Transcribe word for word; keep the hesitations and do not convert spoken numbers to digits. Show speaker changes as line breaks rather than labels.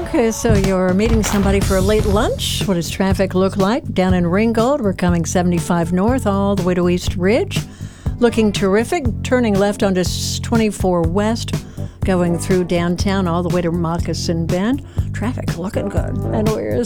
Okay, so you're meeting somebody for a late lunch. What does traffic look like? Down in Ringgold, we're coming seventy-five north all the way to East Ridge. Looking terrific. Turning left onto twenty-four west, going through downtown all the way to Moccasin Bend. Traffic looking good. And we're